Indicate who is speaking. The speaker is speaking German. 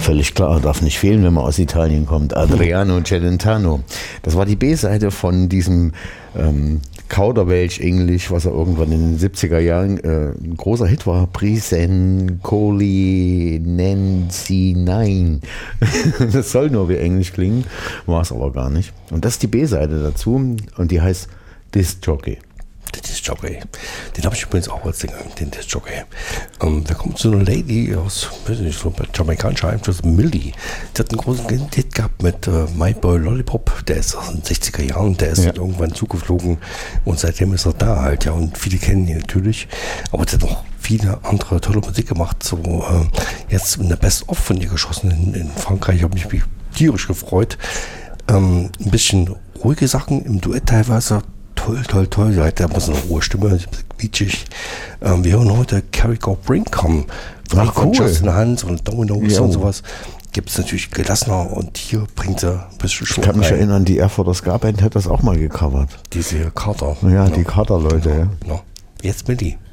Speaker 1: völlig klar, darf nicht fehlen, wenn man aus Italien kommt. Adriano Celentano. Das war die B-Seite von diesem Kauderwelsch-Englisch, was er irgendwann in den 70er Jahren ein großer Hit war. Prisen Coli Nancy Nein. Das soll nur wie Englisch klingen, war es aber gar nicht. Und das ist die B-Seite dazu und die heißt Disc Jockey.
Speaker 2: Der Disc Jockey. Den habe ich übrigens auch als Sänger, den Disc Jockey. Da kommt so eine Lady aus, weiß nicht, so jamaikanischer Einfluss, Millie. Die hat einen großen Hit gehabt mit My Boy Lollipop. Der ist aus den 60er Jahren, der ist irgendwann zugeflogen und seitdem ist er da halt, ja. Und viele kennen ihn natürlich. Aber der hat noch viele andere tolle Musik gemacht. So jetzt in der Best-of von ihr geschossen in Frankreich. Habe mich tierisch gefreut. Ein bisschen ruhige Sachen im Duett teilweise. Toll. Der hat eine hohe Stimme, quietschig. Wir hören heute Carry Go Bring Come von Justin Hans und Dominoes und sowas. Gibt es natürlich gelassener und hier bringt er ein bisschen Schwung.
Speaker 1: Ich kann mich erinnern, die Erfurter Ska-Band hat das auch mal gecovert.
Speaker 2: Diese Carter.
Speaker 1: Ja, die Carter-Leute,
Speaker 2: Genau. Jetzt Millie.